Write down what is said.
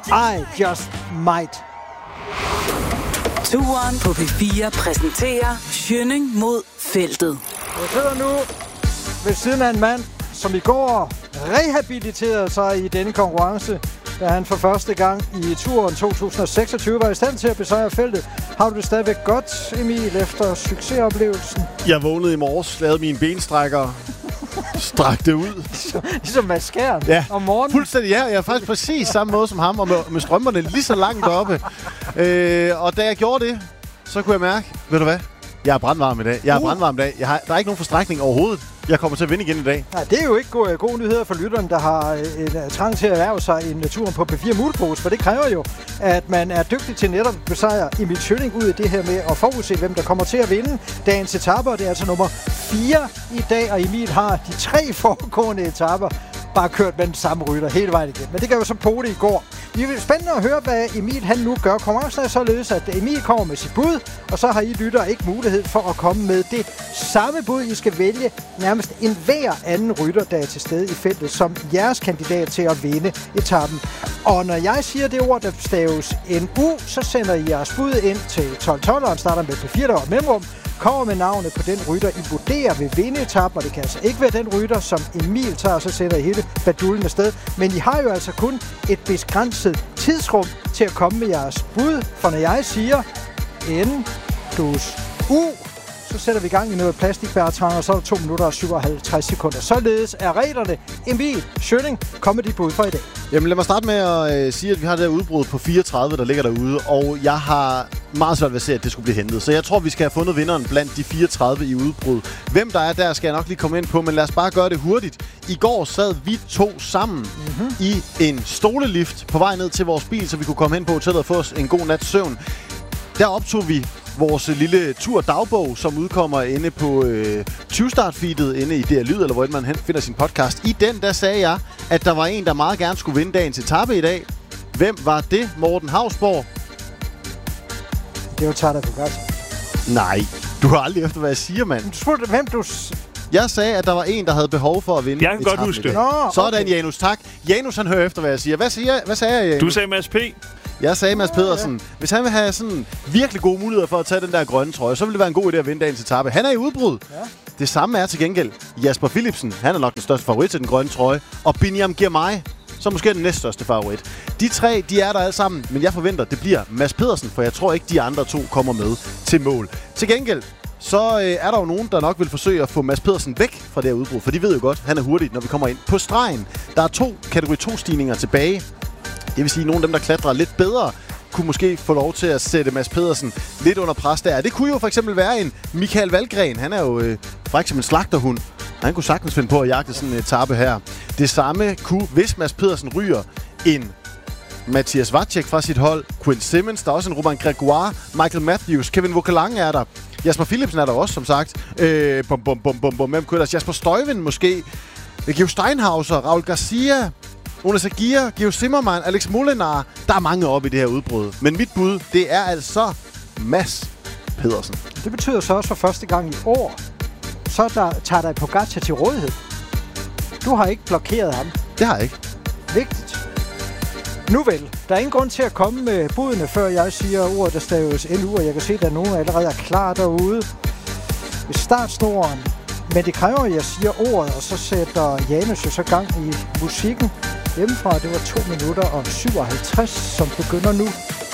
I just might. Turen på P4 præsenterer Schønning mod feltet. Jeg sidder nu ved siden af en mand, som i går rehabiliterede sig i denne konkurrence, da han for første gang i turen 2026 var i stand til at besejre feltet. Har du det stadigvæk godt, Emil, efter succesoplevelsen? Jeg vågnede i morges, lavede mine benstrækker, strakte ud. Ligesom Mads Skjern om morgenen. Fuldstændig, ja. Jeg er faktisk præcis samme måde som ham, og med strømperne lige så langt oppe. Og da jeg gjorde det, så kunne jeg mærke, ved du hvad? Jeg er brandvarm i dag. Der er ikke nogen forstrækning overhovedet. Jeg kommer til at vinde igen i dag. Nej, det er jo ikke gode nyheder for lytteren, der har en trang til at erhverve sig en turen på P4 Multipose, for det kræver jo, at man er dygtig til netop at besejre Emil Schønning ud af det her med at forudse, hvem der kommer til at vinde dagens etaper. Det er altså nummer 4 i dag, og Emil har de 3 foregående etaper bare kørt med den samme rytter hele vejen igen. Men det gav jo så Pole i går. Det er spændende at høre, hvad Emil han nu gør. Konkurrencen er således, at Emil kommer med sit bud, og så har I lyttere ikke mulighed for at komme med det samme bud. I skal vælge nærmest enhver anden rytter, der er til stede i feltet, som jeres kandidat til at vinde etappen. Og når jeg siger det ord, der staves NU, så sender I jeres bud ind til 1212, og starter med på 4 år mellemrum. Kommer med navnet på den rytter, I vurderer ved vindeetappen, og det kan altså ikke være den rytter, som Emil tager, og så sætter I hele badullen afsted. Men I har jo altså kun et begrænset tidsrum til at komme med jeres bud, for når jeg siger N plus U, så sætter vi i gang i noget plastikbærtræng, og så er der 2 minutter og 57 sekunder. Således er reglerne. Emil Schønning, kom med dit bud for i dag. Jamen lad mig starte med at sige, at vi har det her udbrud på 34, der ligger derude, og jeg har meget svært ved at se, at det skulle blive hentet. Så jeg tror, vi skal have fundet vinderen blandt de 34 i udbrud. Hvem der er der, skal jeg nok lige komme ind på, men lad os bare gøre det hurtigt. I går sad vi 2 sammen i en stolelift på vej ned til vores bil, så vi kunne komme hen på hotellet og få os en god nats søvn. Der optog vi vores lille tur-dagbog, som udkommer inde på 20-start-feedet inde i DR Lyd, eller hvor man finder sin podcast. I den, der sagde jeg, at der var en, der meget gerne skulle vinde dagens etape i dag. Hvem var det? Morten Hausborg? Det er jo Tadej Pogačar. Nej, du har aldrig efter, hvad jeg siger, mand. Du spurgte, hvem du... Jeg sagde, at der var en, der havde behov for at vinde. Jeg kan godt huske det. Sådan, Janus, tak. Janus, han hører efter, hvad jeg siger. Hvad sagde jeg, Janus? Du sagde Mads P. Jeg sagde Mads Pedersen. Ja. Hvis han vil have sådan virkelig gode muligheder for at tage den der grønne trøje, så vil det være en god idé at vinde dagens etape. Han er i udbrud. Ja. Det samme er til gengæld Jasper Philipsen. Han er nok den største favorit til den grønne trøje. Og Binyam Girmay, som måske er den næststørste favorit. De 3, de er der alle sammen, men jeg forventer, det bliver Mads Pedersen, for jeg tror ikke, de andre 2 kommer med til mål. Til gengæld, så er der jo nogen, der nok vil forsøge at få Mads Pedersen væk fra det her udbrud, for de ved jo godt, han er hurtig, når vi kommer ind på stregen. Der er 2 kategori 2-stigninger tilbage. Det vil sige, at nogle af dem, der klatrer lidt bedre, kunne måske få lov til at sætte Mads Pedersen lidt under pres der. Det kunne jo for eksempel være en Michael Valgren. Han er jo faktisk som en slagterhund. Han kunne sagtens finde på at jagte sådan en etape her. Det samme kunne, hvis Mads Pedersen ryger, en Mathias Vacek fra sit hold, Quinn Simmons, der er også en Romain Grégoire, Michael Matthews, Kevin Vogelang er der. Jasper Philipsen er der også, som sagt. Hvem kunne der? Jasper Stuyven måske. Geo Steinhauser, Raul Garcia, Jonas Aguirre, Geo Zimmermann, Alex Molenaar. Der er mange oppe i det her udbrud. Men mit bud, det er altså Mads Pedersen. Det betyder så også for første gang i år, så der tager dig Pogačar til rådighed. Du har ikke blokeret ham. Det har jeg ikke. Vigtigt. Nu vel, der er ingen grund til at komme med budene, før jeg siger ordet, der staves NU, og jeg kan se, at der er nogen, der allerede er klar derude ved startsnoren. Men det kræver, at jeg siger ordet, og så sætter Janus jo så gang i musikken hjemmefra. Det var 2 minutter og 57, som begynder nu.